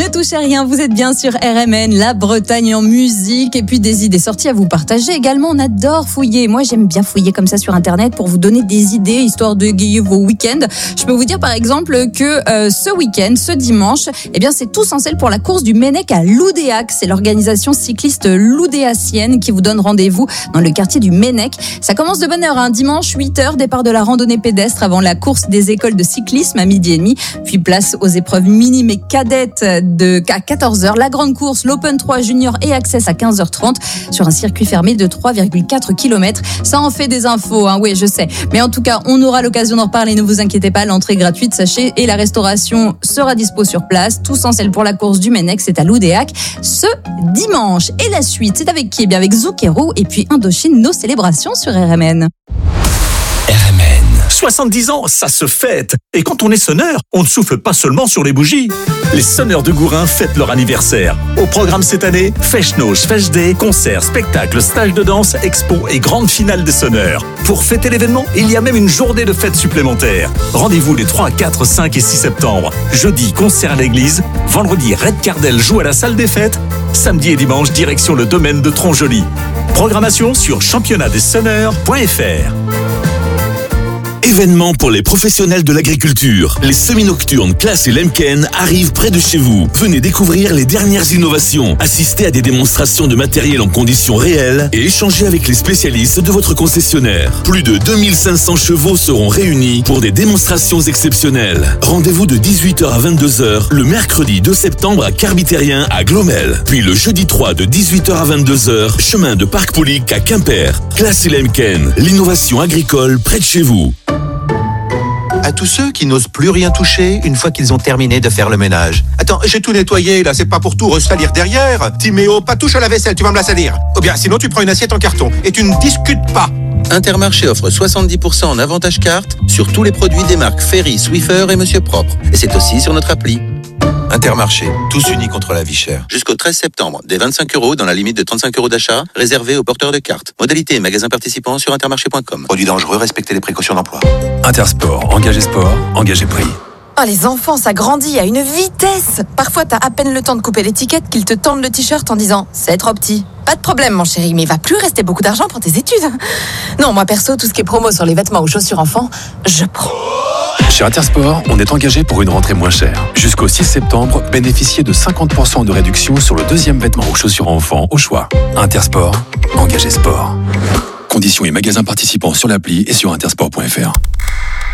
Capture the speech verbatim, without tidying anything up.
touche à rien, vous êtes bien sur R M N, la Bretagne en musique, et puis des idées sorties à vous partager également. On adore fouiller. Moi, j'aime bien fouiller comme ça sur Internet pour vous donner des idées, histoire de égayer vos week-ends. Je peux vous dire par exemple que euh, ce week-end, ce dimanche, eh bien, c'est tous en selle pour la course du Mennec à Loudéac. C'est l'organisation cycliste loudéacienne qui vous donne rendez-vous dans le quartier du Mennec. Ça commence de bonne heure, hein, dimanche, huit heures, départ de la randonnée pédestre avant la course des écoles de cyclisme à midi et demi, puis place aux épreuves minimes et cadettes de, à quatorze heures. La grande course, l'Open trois Junior et Access à quinze heures trente sur un circuit fermé de trois virgule quatre kilomètres. Ça en fait des infos, hein, oui, je sais. Mais en tout cas, on aura l'occasion d'en reparler, ne vous inquiétez pas, l'entrée est gratuite, sachez, et la restauration sera dispo sur place. Tous en selle pour la course du Mennec, c'est à Loudéac ce dimanche. Et la suite, c'est avec qui? Eh bien, avec Zucchero et puis Indochine, nos célébrations sur R M N. R M N. soixante-dix ans, ça se fête. Et quand on est sonneur, on ne souffle pas seulement sur les bougies. Les sonneurs de Gourin fêtent leur anniversaire. Au programme cette année, Feshnoz, Feshday, concerts, spectacles, stages de danse, expos et grande finale des sonneurs. Pour fêter l'événement, il y a même une journée de fête supplémentaire. Rendez-vous les trois, quatre, cinq et six septembre. Jeudi, concert à l'église. Vendredi, Red Cardel joue à la salle des fêtes. Samedi et dimanche, direction le domaine de Tronjoli. Programmation sur championnat des sonneurs point f r. Événement pour les professionnels de l'agriculture. Les semi-nocturnes Classe et Lemken arrivent près de chez vous. Venez découvrir les dernières innovations, assister à des démonstrations de matériel en conditions réelles et échanger avec les spécialistes de votre concessionnaire. Plus de deux mille cinq cents chevaux seront réunis pour des démonstrations exceptionnelles. Rendez-vous de dix-huit heures à vingt-deux heures le mercredi deux septembre à Carbitérien à Glomel. Puis le jeudi trois de dix-huit heures à vingt-deux heures, chemin de Parc Polic à Quimper. Classe et Lemken, l'innovation agricole près de chez vous. À tous ceux qui n'osent plus rien toucher une fois qu'ils ont terminé de faire le ménage. Attends, j'ai tout nettoyé là, c'est pas pour tout resalir derrière. Timéo, pas touche à la vaisselle, tu vas me la salir. Ou bien sinon tu prends une assiette en carton et tu ne discutes pas. Intermarché offre soixante-dix pour cent en avantage carte sur tous les produits des marques Ferry, Swiffer et Monsieur Propre. Et c'est aussi sur notre appli. Intermarché, tous unis contre la vie chère. Jusqu'au treize septembre, des vingt-cinq euros dans la limite de trente-cinq euros d'achat, réservés aux porteurs de cartes. Modalité et magasins participants sur intermarché point com. Produits dangereux, respectez les précautions d'emploi. Intersport, engagez sport, engagez prix. Oh, les enfants, ça grandit à une vitesse. Parfois, t'as à peine le temps de couper l'étiquette qu'ils te tendent le t-shirt en disant « c'est trop petit ». Pas de problème, mon chéri, mais il va plus rester beaucoup d'argent pour tes études. Non, moi perso, tout ce qui est promo sur les vêtements ou chaussures enfants, je prends. Chez Intersport, on est engagé pour une rentrée moins chère. Jusqu'au six septembre, bénéficiez de cinquante pour cent de réduction sur le deuxième vêtement ou chaussures enfants au choix. Intersport, engagez sport. Conditions et magasins participants sur l'appli et sur intersport point f r.